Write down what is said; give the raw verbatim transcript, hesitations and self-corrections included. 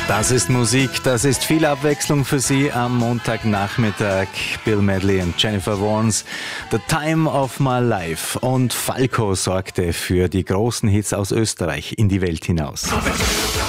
Das ist Musik, das ist viel Abwechslung für Sie am Montagnachmittag. Bill Medley und Jennifer Warnes, The Time of My Life. Und Falco sorgte für die großen Hits aus Österreich in die Welt hinaus.